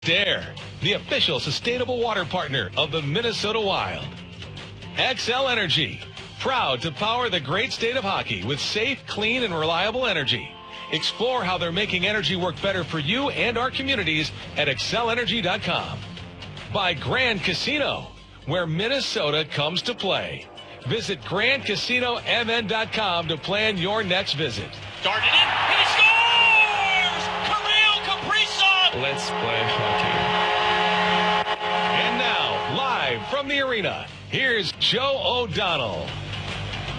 Dare, the official sustainable water partner of the Minnesota Wild. Xcel Energy, proud to power the great state of hockey with safe, clean, and reliable energy. Explore how they're making energy work better for you and our communities at XcelEnergy.com. By Grand Casino, where Minnesota comes to play. Visit GrandCasinoMN.com to plan your next visit. Darted in, and he scores! Kirill Kaprizov! Let's play hockey. And now, live from the arena, here's Joe O'Donnell.